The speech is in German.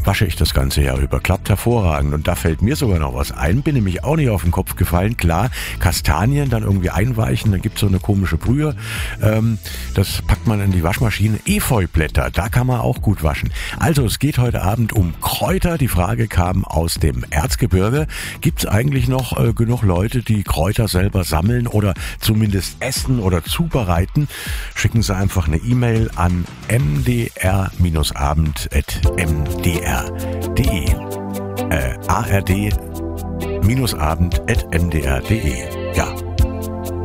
wasche ich das ganze Jahr über. Klappt hervorragend. Und da fällt mir sogar noch was ein. Bin nämlich auch nicht auf den Kopf gefallen. Klar, Kastanien dann irgendwie einweichen, dann gibt's so eine komische Brühe. Das packt man in die Waschmaschine. Efeublätter, da kann man auch gut waschen. Also es geht heute Abend um Kräuter. Die Frage kam aus dem Erzgebirge. Gibt's eigentlich noch genug Leute, die Kräuter selber sammeln oder zumindest essen oder zubereiten? Schicken Sie einfach eine E-Mail an mdr-abend@mdr.de. ard-abend@mdr.de. Ja,